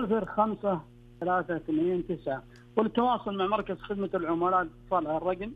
055329. والتواصل مع مركز خدمة العملاء اتصال على الرقم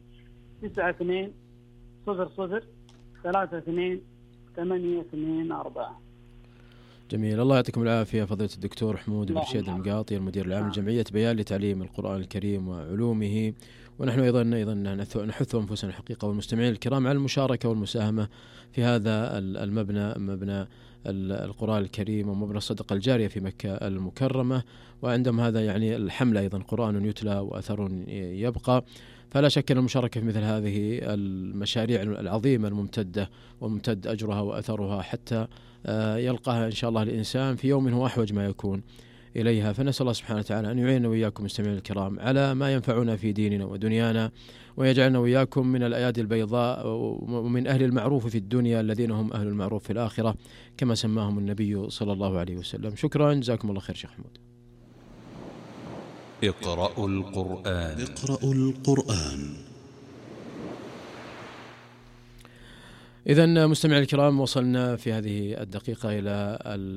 9200322824. جميل، الله يعطيكم العافية فضيلة الدكتور حمود بن رشيد المقاطي المدير العام لجمعية بيان لتعليم القرآن الكريم وعلومه. ونحن أيضا نحث أنفسنا الحقيقة والمستمعين الكرام على المشاركة والمساهمة في هذا المبنى، مبنى القرآن الكريم ومبنى الصدقة الجارية في مكة المكرمة. وعندما هذا يعني الحملة أيضا قرآن يتلى وأثر يبقى، فلا شك أن المشاركة في مثل هذه المشاريع العظيمة الممتدة وممتد أجرها وأثرها حتى يلقاها إن شاء الله الإنسان في يوم هو أحوج ما يكون إليها. فنسأل الله سبحانه وتعالى أن يعيننا وإياكم مستمعين الكرام على ما ينفعنا في ديننا ودنيانا، ويجعلنا وإياكم من الأيادي البيضاء ومن أهل المعروف في الدنيا الذين هم أهل المعروف في الآخرة كما سماهم النبي صلى الله عليه وسلم. شكرا، جزاكم الله خير شيخ حمود. اقرأوا القرآن. اقرأوا القرآن. إذن مستمعي الكرام، وصلنا في هذه الدقيقة إلى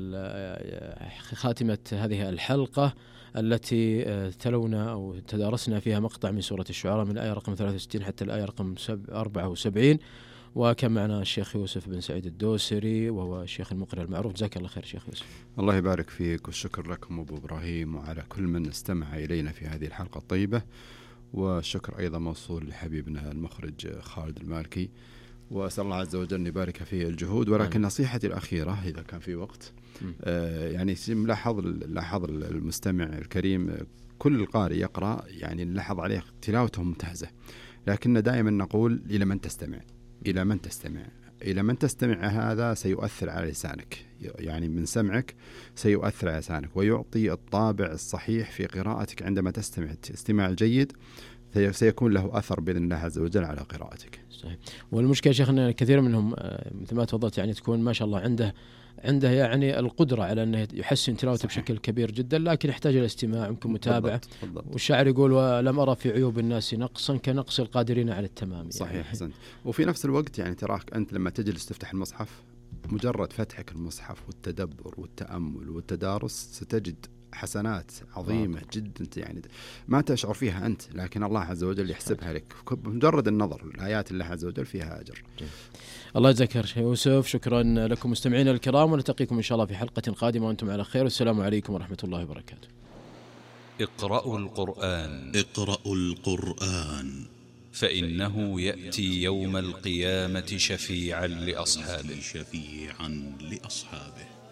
خاتمة هذه الحلقة التي تلونا أو تدارسنا فيها مقطع من سورة الشعراء من الآية رقم 63 حتى الآية رقم 74. وكان معنا الشيخ يوسف بن سعيد الدوسري وهو الشيخ المقرئ المعروف. جزاك الله خير شيخ يوسف. الله يبارك فيك، والشكر لكم أبو إبراهيم وعلى كل من استمع إلينا في هذه الحلقة الطيبة. والشكر أيضا موصول لحبيبنا المخرج خالد المالكي، وأسأل الله عز وجل أن يبارك في الجهود. ولكن نصيحتي الأخيرة إذا كان في وقت، يعني لاحظ المستمع الكريم كل القارئ يقرأ يعني نلاحظ عليه تلاوته ممتازة، لكن دائما نقول إلى من تستمع، إلى من تستمع، إلى من تستمع. هذا سيؤثر على لسانك، يعني من سمعك سيؤثر على لسانك ويعطي الطابع الصحيح في قراءتك. عندما تستمع استماع الجيد سيكون له أثر بإذن الله عز وجل على قراءتك. صحيح. والمشكلة يا شيخ أن كثير منهم مثل ما تفضلت يعني تكون ما شاء الله عنده يعني القدرة على أنه يحسن تلاوته بشكل كبير جدا، لكن يحتاج إلى استماع يمكن متابعة. والشاعر يقول: ولم أرى في عيوب الناس نقصا كنقص القادرين على التمام. صحيح يعني. حسن. وفي نفس الوقت يعني تراك أنت لما تجلس تفتح المصحف، مجرد فتحك المصحف والتدبر والتأمل والتدارس ستجد حسنات عظيمة جدا يعني ما تشعر فيها أنت، لكن الله عز وجل يحسبها لك بمجرد النظر. الآيات الله عز وجل فيها أجر. الله يجزاك خير شيخ يوسف. شكرا لكم مستمعينا الكرام، ونلتقيكم إن شاء الله في حلقة قادمة وأنتم على خير. والسلام عليكم ورحمة الله وبركاته. اقرأوا القرآن. اقرأوا القرآن، فإنه يأتي يوم القيامة شفيعا لأصحابه.